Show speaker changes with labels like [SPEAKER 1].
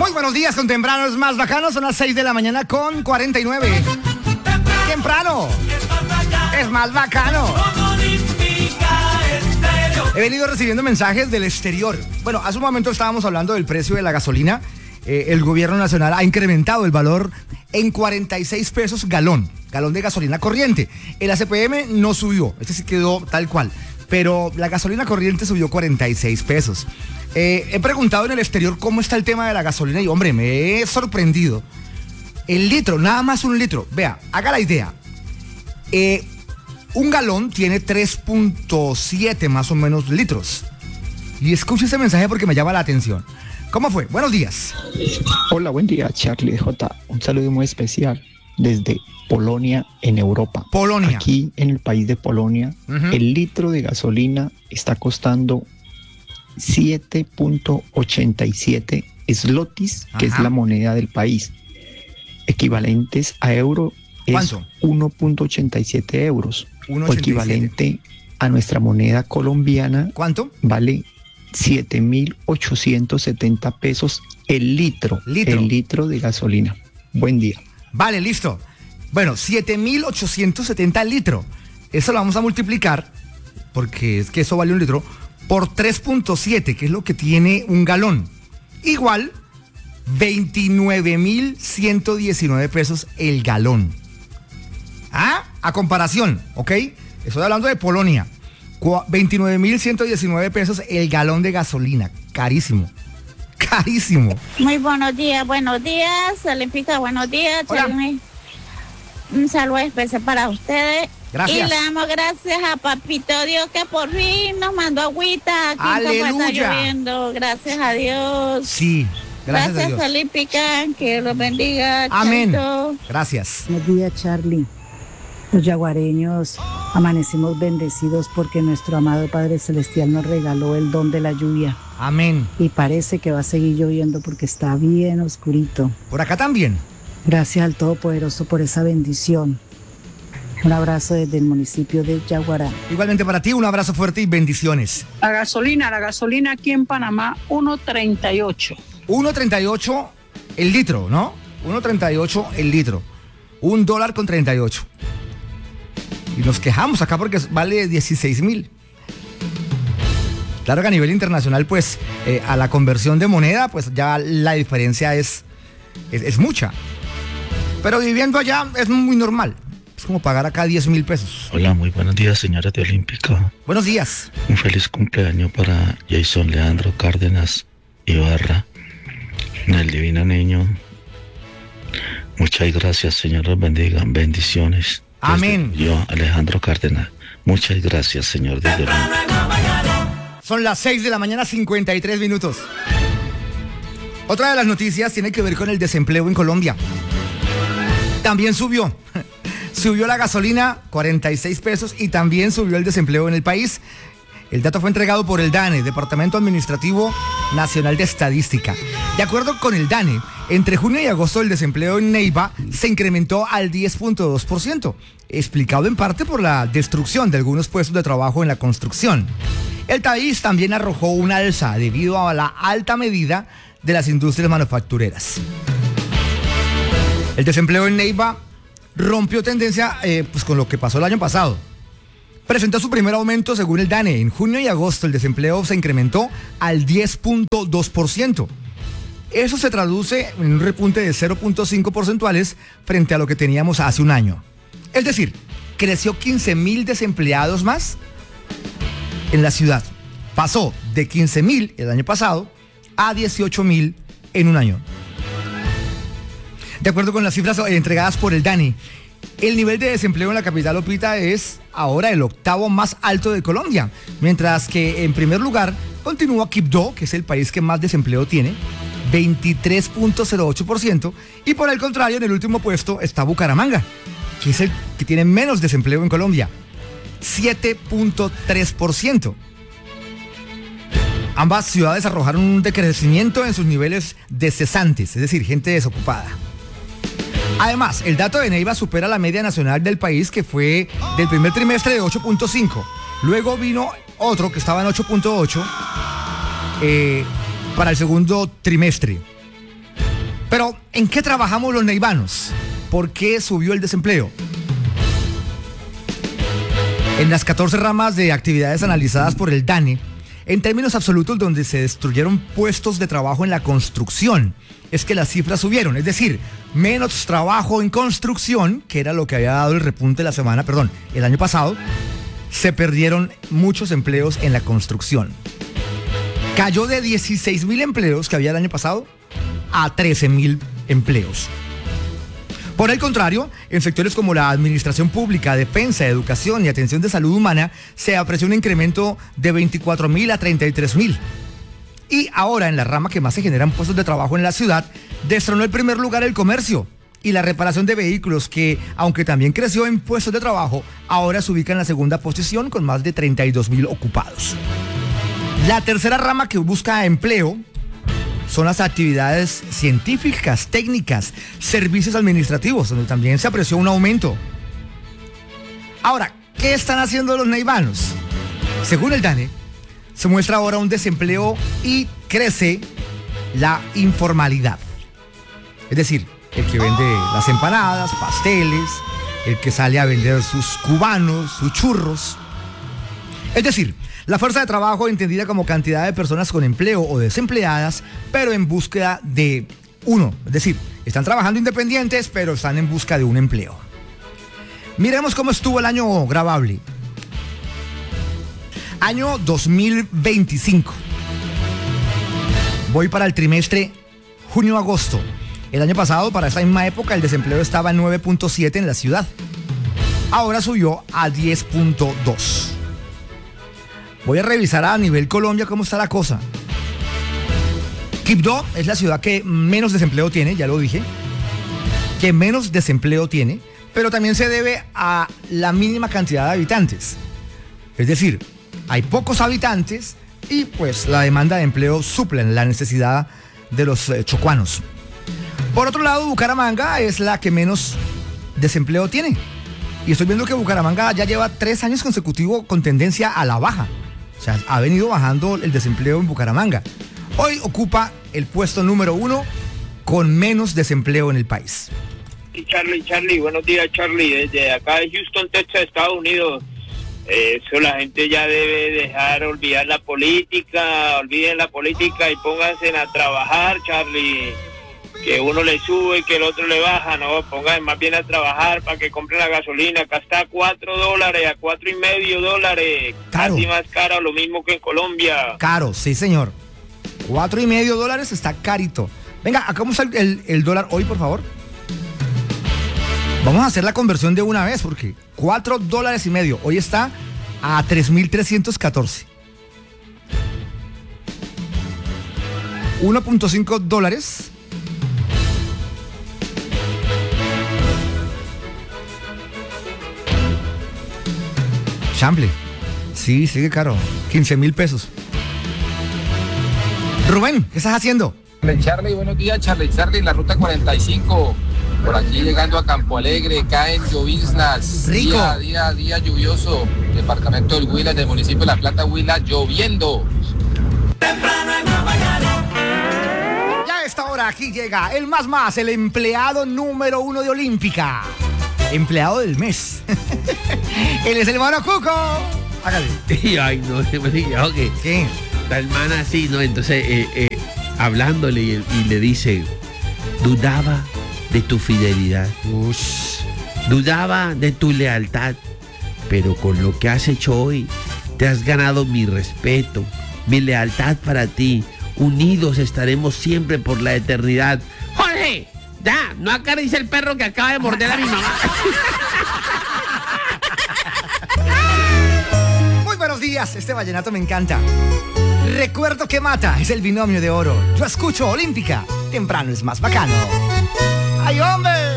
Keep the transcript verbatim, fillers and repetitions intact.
[SPEAKER 1] Muy buenos días con tempranos más bacanos. Son las seis de la mañana con cuarenta y nueve. Temprano es más bacano. He venido recibiendo mensajes del exterior. Bueno, hace un momento estábamos hablando del precio de la gasolina. Eh, el gobierno nacional ha incrementado el valor en cuarenta y seis pesos galón, galón de gasolina corriente. El A C P M no subió, este sí quedó tal cual, pero la gasolina corriente subió cuarenta y seis pesos. Eh, he preguntado en el exterior cómo está el tema de la gasolina y, hombre, me he sorprendido. El litro, nada más un litro. Vea, haga la idea. Eh, un galón tiene tres punto siete más o menos litros. Y escuche ese mensaje porque me llama la atención. ¿Cómo fue? Buenos días.
[SPEAKER 2] Hola, buen día, Charlie de J. Un saludo muy especial desde Polonia, en Europa.
[SPEAKER 1] Polonia.
[SPEAKER 2] Aquí en el país de Polonia, uh-huh. el litro de gasolina está costando siete punto ochenta y siete zlotys, que Ajá. es la moneda del país. Equivalentes a euro es uno punto ochenta y siete euros. O equivalente a nuestra moneda colombiana.
[SPEAKER 1] ¿Cuánto?
[SPEAKER 2] Vale siete mil ochocientos setenta pesos el litro, litro. El litro de gasolina. Buen día.
[SPEAKER 1] Vale, listo. Bueno, siete mil ochocientos setenta el litro. Eso lo vamos a multiplicar, porque es que eso vale un litro, por tres punto siete, que es lo que tiene un galón. Igual, veintinueve mil ciento diecinueve pesos el galón. ¿Ah? A comparación, ¿ok? Estoy hablando de Polonia. veintinueve mil ciento diecinueve pesos el galón de gasolina. Carísimo. Carísimo.
[SPEAKER 3] Muy buenos días, buenos días. Olímpica, buenos días. Charly. Un saludo especial para ustedes.
[SPEAKER 1] Gracias.
[SPEAKER 3] Y le damos gracias a Papito Dios que por fin nos mandó agüita. Aquí
[SPEAKER 1] ¡Aleluya!
[SPEAKER 3] Está lloviendo. Gracias a Dios.
[SPEAKER 1] Sí. Gracias,
[SPEAKER 3] gracias
[SPEAKER 1] a Dios.
[SPEAKER 3] Olímpica. Que los bendiga.
[SPEAKER 1] Amén.
[SPEAKER 3] Chaito.
[SPEAKER 1] Gracias.
[SPEAKER 4] Buenos días, Charly. Los yaguareños amanecimos bendecidos porque nuestro amado Padre Celestial nos regaló el don de la lluvia.
[SPEAKER 1] Amén.
[SPEAKER 4] Y parece que va a seguir lloviendo porque está bien oscurito.
[SPEAKER 1] Por acá también.
[SPEAKER 4] Gracias al Todopoderoso por esa bendición. Un abrazo desde el municipio de Yaguará.
[SPEAKER 1] Igualmente para ti, un abrazo fuerte y bendiciones.
[SPEAKER 5] La gasolina, la gasolina aquí en Panamá, uno treinta y ocho.
[SPEAKER 1] uno treinta y ocho el litro, ¿no? uno treinta y ocho el litro. Un dólar con treinta y ocho. Y nos quejamos acá porque vale dieciséis mil. Claro que a nivel internacional, pues, eh, a la conversión de moneda, pues ya la diferencia es, es, es mucha. Pero viviendo allá es muy normal. Es como pagar acá diez mil pesos.
[SPEAKER 6] Hola, muy buenos días, señora de Olímpica.
[SPEAKER 1] Buenos días.
[SPEAKER 6] Un feliz cumpleaños para Jason Leandro Cárdenas Ibarra, el divino niño. Muchas gracias, Señor, los bendiga. Bendiciones.
[SPEAKER 1] Amén.
[SPEAKER 6] Yo, Alejandro Cárdenas. Muchas gracias, Señor de Dios.
[SPEAKER 1] Son las seis de la mañana, cincuenta y tres minutos. Otra de las noticias tiene que ver con el desempleo en Colombia. También subió. Subió la gasolina, cuarenta y seis pesos, y también subió el desempleo en el país. El dato fue entregado por el DANE, Departamento Administrativo Nacional de Estadística. De acuerdo con el DANE, entre junio y agosto el desempleo en Neiva se incrementó al diez punto dos por ciento, explicado en parte por la destrucción de algunos puestos de trabajo en la construcción. El país también arrojó un alza debido a la alta medida de las industrias manufactureras. El desempleo en Neiva rompió tendencia eh, pues con lo que pasó el año pasado. Presentó su primer aumento según el DANE. En junio y agosto el desempleo se incrementó al diez punto dos por ciento. Eso se traduce en un repunte de cero punto cinco porcentuales frente a lo que teníamos hace un año. Es decir, creció quince mil desempleados más en la ciudad. Pasó de quince mil el año pasado a dieciocho mil en un año. De acuerdo con las cifras entregadas por el DANE, el nivel de desempleo en la capital, Opita, es ahora el octavo más alto de Colombia, mientras que en primer lugar continúa Quibdó, que es el país que más desempleo tiene, veintitrés punto cero ocho por ciento, y por el contrario, en el último puesto está Bucaramanga, que es el que tiene menos desempleo en Colombia, siete punto tres por ciento. Ambas ciudades arrojaron un decrecimiento en sus niveles de cesantes, es decir, gente desocupada. Además, el dato de Neiva supera la media nacional del país, que fue del primer trimestre de ocho punto cinco. Luego vino otro que estaba en ocho punto ocho eh, para el segundo trimestre. Pero, ¿en qué trabajamos los neivanos? ¿Por qué subió el desempleo? En las catorce ramas de actividades analizadas por el DANE, en términos absolutos donde se destruyeron puestos de trabajo en la construcción, es que las cifras subieron, es decir, menos trabajo en construcción, que era lo que había dado el repunte la semana, perdón, el año pasado, se perdieron muchos empleos en la construcción. Cayó de dieciséis mil empleos que había el año pasado a trece mil empleos. Por el contrario, en sectores como la administración pública, defensa, educación y atención de salud humana, se apreció un incremento de veinticuatro mil a treinta y tres mil. Y ahora, en la rama que más se generan puestos de trabajo en la ciudad, destronó el primer lugar el comercio y la reparación de vehículos, que, aunque también creció en puestos de trabajo, ahora se ubica en la segunda posición con más de treinta y dos mil ocupados. La tercera rama que busca empleo son las actividades científicas, técnicas, servicios administrativos, donde también se apreció un aumento. Ahora, ¿qué están haciendo los neivanos? Según el DANE, se muestra ahora un desempleo y crece la informalidad. Es decir, el que vende las empanadas, pasteles, el que sale a vender sus cubanos, sus churros. Es decir, la fuerza de trabajo entendida como cantidad de personas con empleo o desempleadas, pero en búsqueda de uno. Es decir, están trabajando independientes, pero están en busca de un empleo. Miremos cómo estuvo el año grabable. Año dos mil veinticinco. Voy para el trimestre junio-agosto. El año pasado, para esa misma época, el desempleo estaba en nueve punto siete en la ciudad. Ahora subió a diez punto dos. Voy a revisar a nivel Colombia cómo está la cosa. Quibdó es la ciudad que menos desempleo tiene, ya lo dije, que menos desempleo tiene, pero también se debe a la mínima cantidad de habitantes. Es decir, hay pocos habitantes y pues la demanda de empleo suple la necesidad de los eh, chocuanos. Por otro lado, Bucaramanga es la que menos desempleo tiene. Y estoy viendo que Bucaramanga ya lleva tres años consecutivos con tendencia a la baja. O sea, ha venido bajando el desempleo en Bucaramanga. Hoy ocupa el puesto número uno con menos desempleo en el país.
[SPEAKER 7] Y Charlie, Charlie, buenos días, Charlie. Desde acá de Houston, Texas, Estados Unidos. Eh, eso la gente ya debe dejar, olvidar la política, olviden la política y pónganse a trabajar, Charlie. Que uno le sube y que el otro le baja, no, pongan más bien a trabajar para que compren la gasolina. Acá está a cuatro dólares, a cuatro y medio dólares,
[SPEAKER 1] caro.
[SPEAKER 7] Casi más caro, lo mismo que en Colombia.
[SPEAKER 1] Caro, sí señor. Cuatro y medio dólares está carito. Venga, acá vamos al el, el dólar hoy, por favor. Vamos a hacer la conversión de una vez, porque cuatro dólares y medio. Hoy está a tres mil trescientos catorce. uno punto cinco dólares. Chamble. Sí, sigue caro. quince mil pesos. Rubén, ¿qué estás haciendo?
[SPEAKER 8] Charlie, buenos días, Charlie, Charlie, en la ruta cuarenta y cinco. Por aquí llegando a Campo Alegre, caen lloviznas.
[SPEAKER 1] Rico.
[SPEAKER 8] Día, día, día lluvioso. Departamento del Huila, en el municipio de La Plata, Huila, lloviendo.
[SPEAKER 9] Temprano en la mañana.
[SPEAKER 1] Ya a esta hora aquí llega el más más, el empleado número uno de Olímpica. Empleado del mes. Él es el hermano Cuco. Hágale.
[SPEAKER 10] Ay, no, okay.
[SPEAKER 1] ¿Qué?
[SPEAKER 10] La hermana así, ¿no? Entonces, eh, eh, hablándole y, y le dice, dudaba de tu fidelidad.
[SPEAKER 1] Ush.
[SPEAKER 10] Dudaba de tu lealtad. Pero con lo que has hecho hoy, te has ganado mi respeto, mi lealtad para ti. Unidos estaremos siempre por la eternidad. ¡Jorge! Ya, no acaricie el perro que acaba de morder a mi mamá.
[SPEAKER 1] Muy buenos días, este vallenato me encanta. Recuerdo que mata, es el binomio de oro. Yo escucho Olímpica, temprano es más bacano. ¡Ay, hombre!